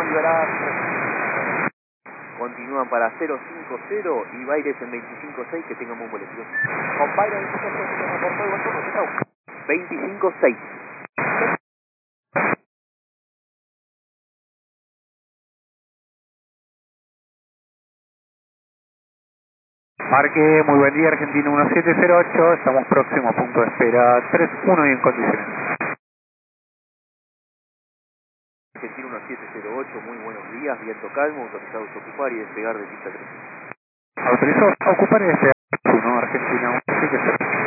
liberar. Continúan para 050 y Baires en 25.6, que tengan un buen vuelo. Con Byron 25-6, se reportó el buen turno, chau. 25.6. Marque, muy buen día, Argentina 1708, estamos próximos a punto de espera 31 y en condiciones. Argentina 1708, muy buenos días, viento calmo, autorizados a ocupar y despegar de pista 3. Autorizó a ocupar y despegar 1, Argentina 1708.